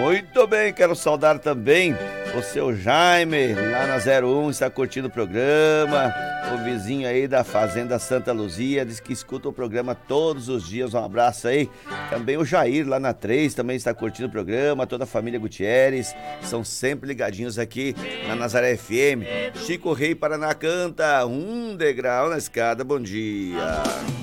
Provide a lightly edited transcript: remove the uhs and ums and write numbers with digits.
Muito bem, quero saudar também o seu Jaime, lá na 01, está curtindo o programa. O vizinho aí da Fazenda Santa Luzia, diz que escuta o programa todos os dias. Um abraço aí. Também o Jair, lá na 3, também está curtindo o programa. Toda a família Gutierrez, são sempre ligadinhos aqui na Nazaré FM. Chico Rei Paraná canta, um degrau na escada, bom dia.